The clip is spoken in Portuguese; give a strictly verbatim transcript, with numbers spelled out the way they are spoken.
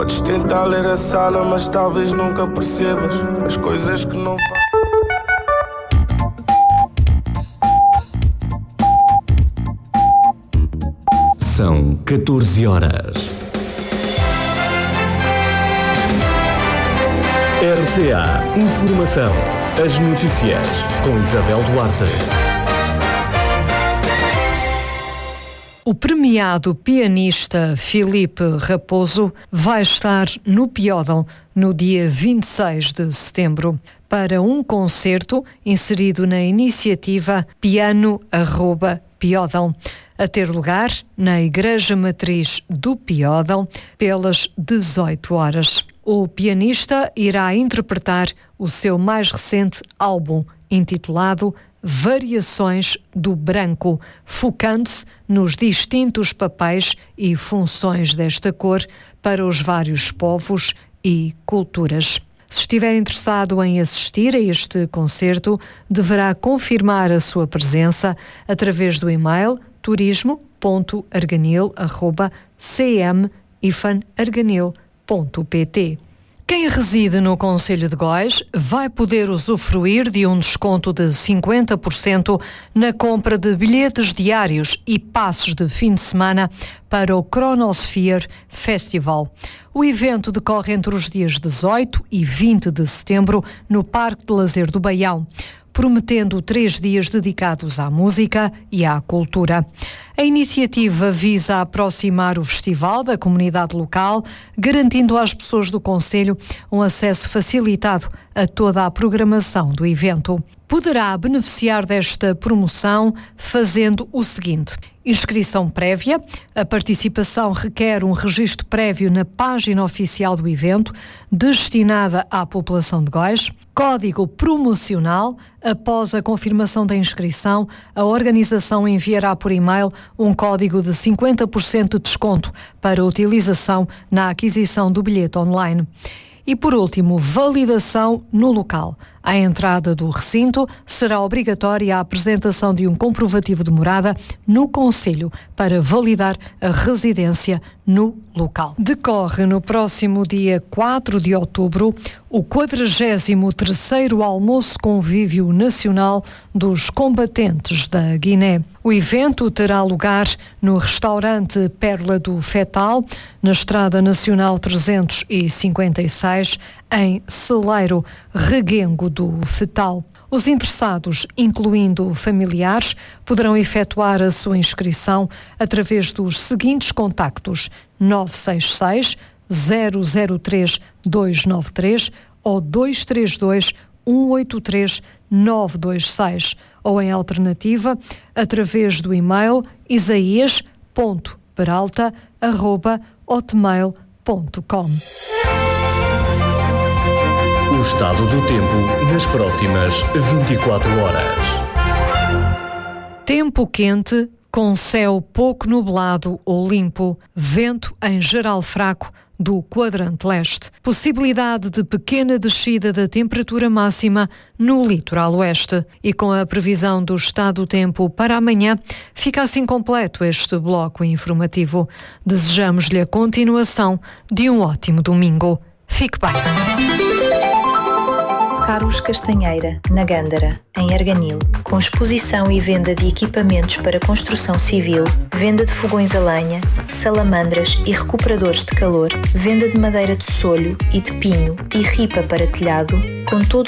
Podes tentar ler a sala, mas talvez nunca percebas as coisas que não fazes. São catorze horas. R C A Informação. As notícias com Isabel Duarte. O premiado pianista Filipe Raposo vai estar no Piódão no dia vinte e seis de setembro para um concerto inserido na iniciativa Piano arroba Piódão, a ter lugar na Igreja Matriz do Piódão pelas dezoito horas. O pianista irá interpretar o seu mais recente álbum, intitulado Variações do Branco, focando-se nos distintos papéis e funções desta cor para os vários povos e culturas. Se estiver interessado em assistir a este concerto, deverá confirmar a sua presença através do e-mail turismo ponto arganil arroba c m arganil ponto p t. Quem reside no concelho de Góis vai poder usufruir de um desconto de cinquenta por cento na compra de bilhetes diários e passes de fim de semana para o Chronosphere Festival. O evento decorre entre os dias dezoito e vinte de setembro no Parque de Lazer do Baião, prometendo três dias dedicados à música e à cultura. A iniciativa visa aproximar o festival da comunidade local, garantindo às pessoas do concelho um acesso facilitado a toda a programação do evento. Poderá beneficiar desta promoção fazendo o seguinte: inscrição prévia. A participação requer um registro prévio na página oficial do evento, destinada à população de Góis. Código promocional. Após a confirmação da inscrição, a organização enviará por e-mail um código de cinquenta por cento de desconto para utilização na aquisição do bilhete online. E, por último, validação no local. À entrada do recinto será obrigatória a apresentação de um comprovativo de morada no concelho para validar a residência no local. Decorre no próximo dia quatro de outubro o quadragésimo terceiro Almoço Convívio Nacional dos Combatentes da Guiné. O evento terá lugar no restaurante Pérola do Fetal, na Estrada Nacional trezentos e cinquenta e seis, em Celeiro, Reguengo do Fetal. Os interessados, incluindo familiares, poderão efetuar a sua inscrição através dos seguintes contactos: nove seis seis, zero zero três, dois nove três ou dois três dois, um oito três, nove dois seis, ou em alternativa, através do e-mail isaias ponto peralta arroba hotmail ponto com. O estado do tempo nas próximas vinte e quatro horas. Tempo quente, com céu pouco nublado ou limpo, vento em geral fraco do quadrante leste. Possibilidade de pequena descida da temperatura máxima no litoral oeste. E com a previsão do estado do tempo para amanhã, fica assim completo este bloco informativo. Desejamos-lhe a continuação de um ótimo domingo. Fique bem. Carlos Castanheira, na Gândara, em Arganil, com exposição e venda de equipamentos para construção civil, venda de fogões a lenha, salamandras e recuperadores de calor, venda de madeira de solho e de pinho e ripa para telhado, com todo